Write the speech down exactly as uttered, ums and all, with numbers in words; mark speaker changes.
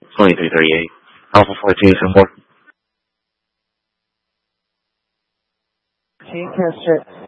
Speaker 1: twenty-three thirty-eight. Alpha fourteen seven four.
Speaker 2: Team Chester